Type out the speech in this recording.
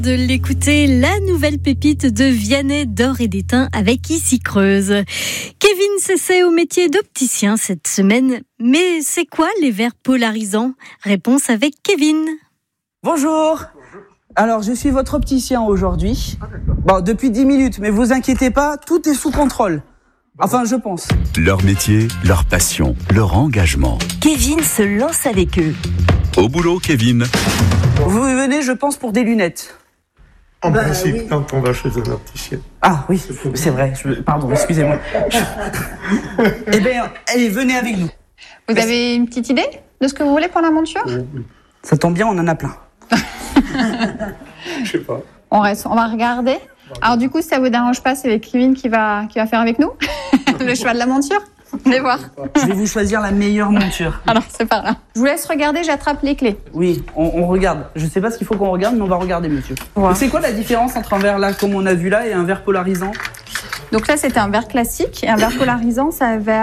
De l'écouter, la nouvelle pépite de Vianney d'Or et d'Étain avec Ici Creuse. Kevin s'essaie au métier d'opticien cette semaine. Mais c'est quoi les verres polarisants ? Réponse avec Kevin. Bonjour. Alors, je suis votre opticien aujourd'hui. Bon, depuis 10 minutes, mais vous inquiétez pas, tout est sous contrôle. Enfin, je pense. Leur métier, leur passion, leur engagement. Kevin se lance avec eux. Au boulot, Kevin. Vous venez, je pense, pour des lunettes. En principe, oui. Quand on va chez un opticien. Ah oui, c'est vrai. Pardon, excusez-moi. Eh bien, allez, venez avec nous. Vous avez une petite idée de ce que vous voulez pour la monture ? Ça tombe bien, on en a plein. Je sais pas. On va regarder. Alors du coup, si ça vous dérange pas, c'est Kevin qui va faire avec nous le choix de la monture. Allez voir. Je vais vous choisir la meilleure monture. Alors c'est par là. Je vous laisse regarder, j'attrape les clés. Oui, on regarde. Je sais pas ce qu'il faut qu'on regarde, mais on va regarder, monsieur. Ouais. C'est quoi la différence entre un verre là, comme on a vu là, et un verre polarisant ? Donc là, c'était un verre classique et un verre polarisant, ça va